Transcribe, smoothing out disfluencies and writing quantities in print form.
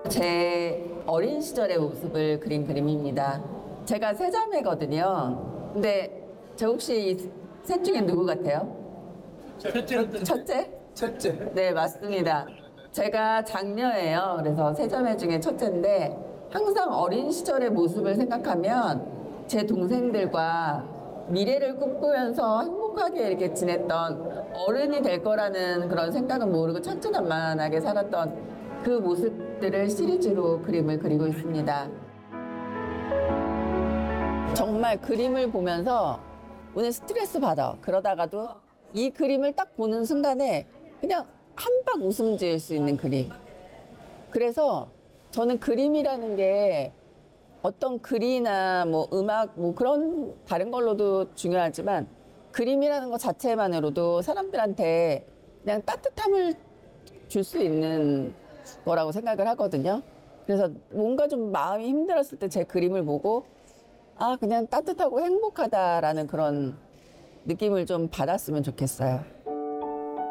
제 어린 시절의 모습을 그린 그림입니다. 제가 세 자매거든요. 근데 저 혹시 셋 중에 누구 같아요? 첫째? 첫째. 네, 맞습니다. 제가 장녀예요. 그래서 세 자매 중에 첫째인데 항상 어린 시절의 모습을 생각하면 제 동생들과 미래를 꿈꾸면서 행복하게 이렇게 지냈던 어른이 될 거라는 그런 생각은 모르고 천진난만하게 살았던 그 모습들을 시리즈로 그림을 그리고 있습니다. 정말 그림을 보면서 오늘 스트레스 받아. 그러다가도 이 그림을 딱 보는 순간에 그냥 한박 웃음 지을 수 있는 그림. 그래서 저는 그림이라는 게 어떤 글이나 뭐 음악 뭐 그런 다른 걸로도 중요하지만 그림이라는 것 자체만으로도 사람들한테 그냥 따뜻함을 줄 수 있는 거라고 생각을 하거든요. 그래서 뭔가 좀 마음이 힘들었을 때 제 그림을 보고 아, 그냥 따뜻하고 행복하다라는 그런 느낌을 좀 받았으면 좋겠어요.